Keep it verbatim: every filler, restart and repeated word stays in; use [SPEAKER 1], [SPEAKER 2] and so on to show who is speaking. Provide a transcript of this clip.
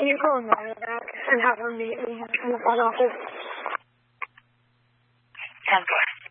[SPEAKER 1] Can you call Maya back and have her meet me in the front office?
[SPEAKER 2] ten four.